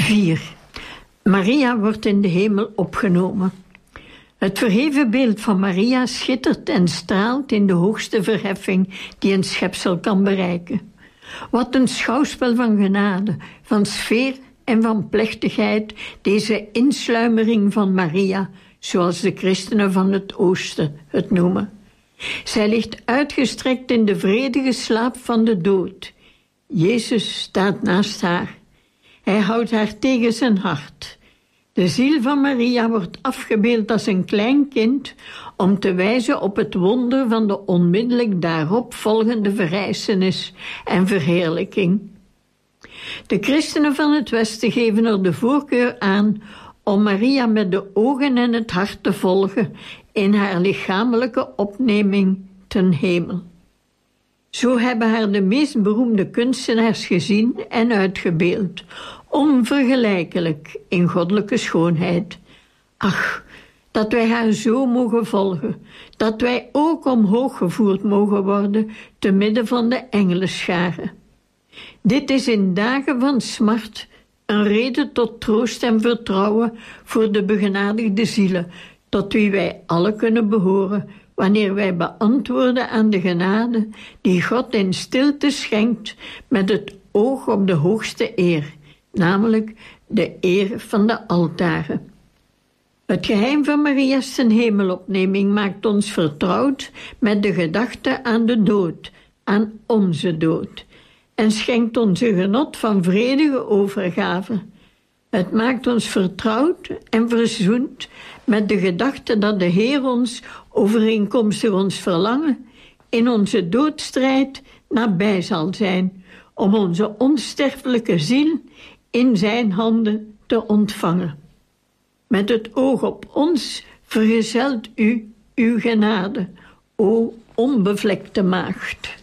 4. Maria wordt in de hemel opgenomen. Het verheven beeld van Maria schittert en straalt in de hoogste verheffing die een schepsel kan bereiken. Wat een schouwspel van genade, van sfeer en van plechtigheid, deze insluimering van Maria, zoals de christenen van het oosten het noemen. Zij ligt uitgestrekt in de vredige slaap van de dood. Jezus staat naast haar. Hij houdt haar tegen zijn hart. De ziel van Maria wordt afgebeeld als een klein kind om te wijzen op het wonder van de onmiddellijk daarop volgende verrijzenis en verheerlijking. De christenen van het Westen geven er de voorkeur aan om Maria met de ogen en het hart te volgen in haar lichamelijke opneming ten hemel. Zo hebben haar de meest beroemde kunstenaars gezien en uitgebeeld, onvergelijkelijk in goddelijke schoonheid. Ach, dat wij haar zo mogen volgen, dat wij ook omhoog gevoerd mogen worden te midden van de engelenscharen. Dit is in dagen van smart een reden tot troost en vertrouwen voor de begenadigde zielen, tot wie wij alle kunnen behoren, wanneer wij beantwoorden aan de genade die God in stilte schenkt met het oog op de hoogste eer, namelijk de eer van de altaren. Het geheim van Maria's ten hemelopneming maakt ons vertrouwd met de gedachte aan de dood, aan onze dood, en schenkt ons een genot van vredige overgave. Het maakt ons vertrouwd en verzoend met de gedachte dat de Heer ons, overeenkomstig ons verlangen, in onze doodstrijd nabij zal zijn, om onze onsterfelijke ziel in zijn handen te ontvangen. Met het oog op ons vergezelt u uw genade, o onbevlekte maagd.